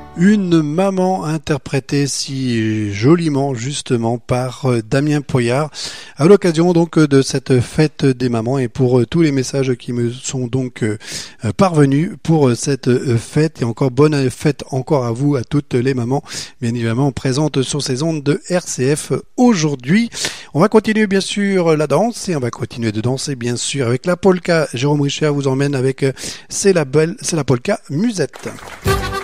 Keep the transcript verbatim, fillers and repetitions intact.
Une maman interprétée si joliment justement par Damien Poyard à l'occasion donc de cette fête des mamans et pour tous les messages qui me sont donc parvenus pour cette fête et encore bonne fête encore à vous, à toutes les mamans bien évidemment présentes sur ces ondes de R C F aujourd'hui. On va continuer bien sûr la danse et on va continuer de danser bien sûr avec la polka. Jérôme Richer vous emmène avec C'est la belle, c'est la polka musette.